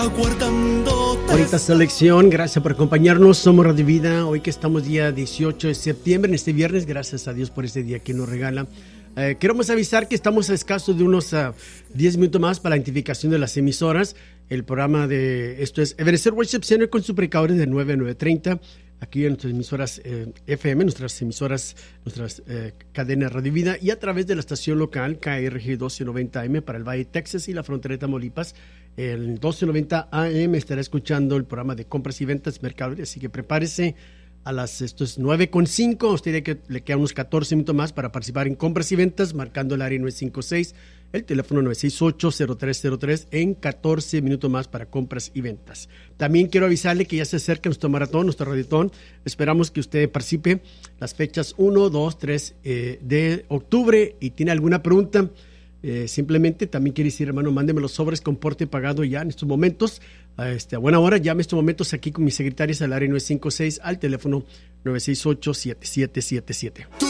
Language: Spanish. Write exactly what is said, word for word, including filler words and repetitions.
Bonita selección, gracias por acompañarnos. Somos Radio Vida, hoy que estamos día dieciocho de septiembre, en este viernes, gracias a Dios por este día que nos regala. Eh, queremos avisar que estamos a escasos de unos uh, diez minutos más para la identificación de las emisoras. El programa de esto es Ebenezer Worship Center con sus predicadores de nueve a nueve treinta. Aquí en nuestras emisoras eh, F M, nuestras emisoras, nuestras eh, cadenas Radio Vida y a través de la estación local K R G doce noventa A M para el Valle de Texas y la frontera de Tamaulipas. El doce noventa A M estará escuchando el programa de compras y ventas Mercado Libre, así que prepárese a las esto es nueve con cinco. A usted que le quedan unos catorce minutos más para participar en compras y ventas, marcando el área nueve cinco seis, el teléfono nueve seis ocho, cero tres cero tres, en catorce minutos más para compras y ventas. También quiero avisarle que ya se acerca nuestro maratón, nuestro radiotón. Esperamos que usted participe las fechas uno, dos, tres eh, de octubre y tiene alguna pregunta. Eh, simplemente también quiere decir, hermano, mándeme los sobres con porte pagado ya en estos momentos. A, este, a buena hora, llame en estos momentos aquí con mis secretarias al área nueve cinco seis al teléfono nueve seis ocho, siete siete siete siete.